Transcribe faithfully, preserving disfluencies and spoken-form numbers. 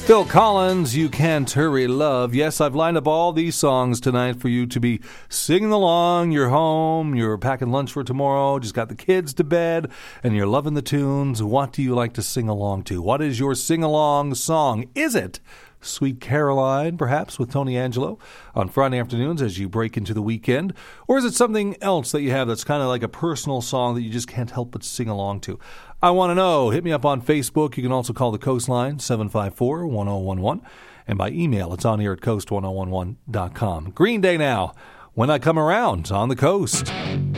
Phil Collins, You Can't Hurry Love. Yes, I've lined up all these songs tonight for you to be singing along. You're home, you're packing lunch for tomorrow, just got the kids to bed, and you're loving the tunes. What do you like to sing along to? What is your sing-along song? Is it Sweet Caroline, perhaps, with Tony Angelo on Friday afternoons as you break into the weekend? Or is it something else that you have that's kind of like a personal song that you just can't help but sing along to? I want to know. Hit me up on Facebook. You can also call the Coastline, seven five four, one oh one one. And by email, it's on here at coast ten eleven dot com. Green Day now, When I Come Around on the Coast.